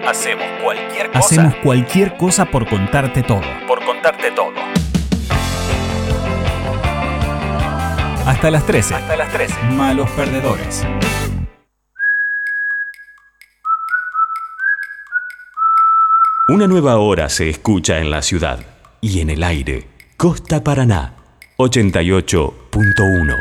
Hacemos cualquier cosa. Hacemos cualquier cosa por contarte todo. Por contarte todo. Hasta las 13. Hasta las 13. Malos perdedores. Una nueva hora se escucha en la ciudad y en el aire. Costa Paraná, 88.1.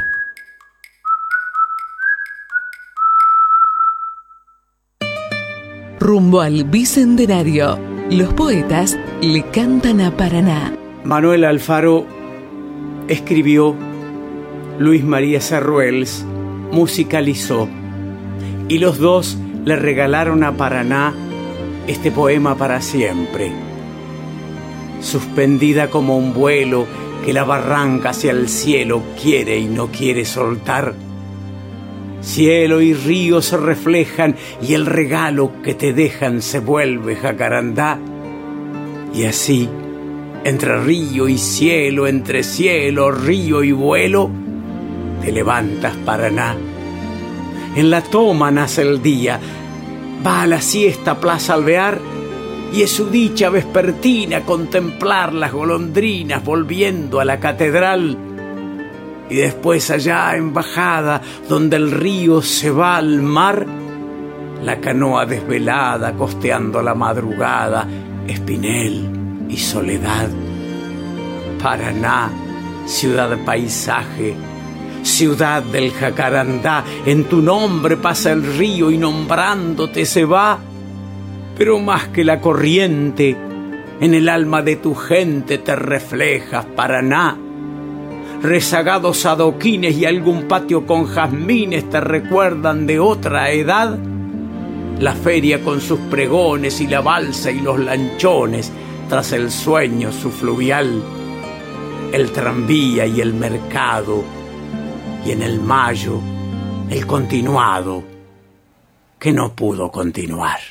Rumbo al Bicentenario. Los poetas le cantan a Paraná. Manuel Alfaro escribió, Luis María Sarruels musicalizó, y los dos le regalaron a Paraná este poema para siempre. Suspendida como un vuelo que la barranca hacia el cielo quiere y no quiere soltar. Cielo y río se reflejan y el regalo que te dejan se vuelve jacarandá. Y así, entre río y cielo, entre cielo, río y vuelo, te levantas Paraná. En la toma nace el día, va a la siesta Plaza Alvear, y es su dicha vespertina contemplar las golondrinas volviendo a la catedral. Y después allá en bajada, donde el río se va al mar, la canoa desvelada costeando la madrugada, Espinel y Soledad. Paraná, ciudad paisaje, ciudad del jacarandá, en tu nombre pasa el río y nombrándote se va. Pero más que la corriente, en el alma de tu gente te reflejas, Paraná. Rezagados adoquines y algún patio con jazmines te recuerdan de otra edad. La feria con sus pregones y la balsa y los lanchones, tras el sueño su fluvial. El tranvía y el mercado, y en el mayo el continuado que no pudo continuar.